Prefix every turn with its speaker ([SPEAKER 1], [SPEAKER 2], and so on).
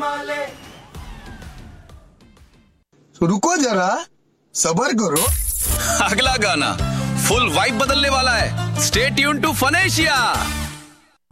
[SPEAKER 1] रुको जरा, सबर करो।
[SPEAKER 2] अगला गाना फुल वाइब बदलने वाला है। Stay tune to फनेशिया।